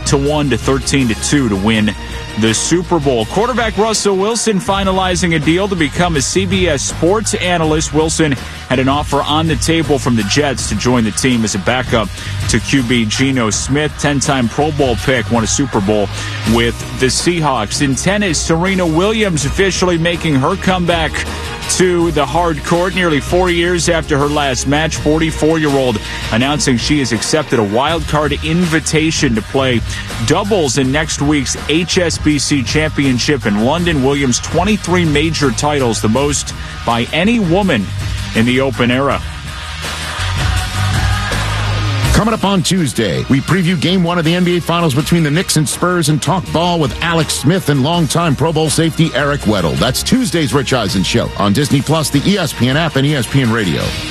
8-1 to 13-2 to win the Super Bowl. Quarterback Russell Wilson finalizing a deal to become a CBS Sports analyst. Wilson had an offer on the table from the Jets to join the team as a backup to QB Geno Smith. 10-time Pro Bowl pick, won a Super Bowl with the Seahawks. In tennis, Serena Williams officially making her comeback to the hard court nearly 4 years after her last match. 44-year-old announcing she has accepted a wild card invitation to play doubles in next week's HSBC Championship in London. Williams 23 major titles, the most by any woman in the Open era. Coming up on Tuesday, we preview Game 1 of the NBA Finals between the Knicks and Spurs and talk ball with Alex Smith and longtime Pro Bowl safety Eric Weddle. That's Tuesday's Rich Eisen Show on Disney+, the ESPN app, and ESPN Radio.